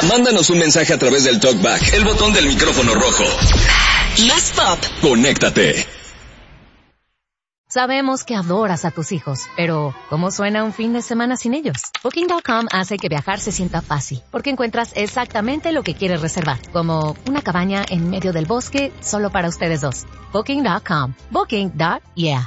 Mándanos un mensaje a través del TalkBack, el botón del micrófono rojo. Más pop. Conéctate. Sabemos que adoras a tus hijos, pero ¿cómo suena un fin de semana sin ellos? Booking.com hace que viajar se sienta fácil, porque encuentras exactamente lo que quieres reservar, como una cabaña en medio del bosque solo para ustedes dos. Booking.com. Booking.yeah.